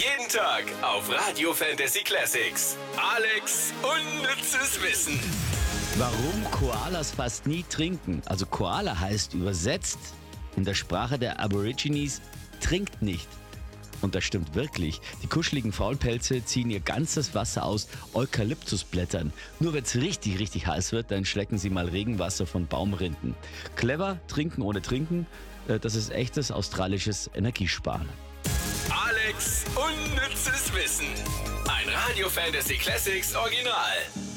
Jeden Tag auf Radio Fantasy Classics. Alex unnützes Wissen. Warum Koalas fast nie trinken? Also Koala heißt übersetzt in der Sprache der Aborigines trinkt nicht. Und das stimmt wirklich. Die kuscheligen Faulpelze ziehen ihr ganzes Wasser aus Eukalyptusblättern. Nur wenn es richtig, richtig heiß wird, dann schlecken sie mal Regenwasser von Baumrinden. Clever, trinken ohne trinken, das ist echtes australisches Energiesparen. Alex unnützes Wissen. Ein Radio Fantasy Classics Original.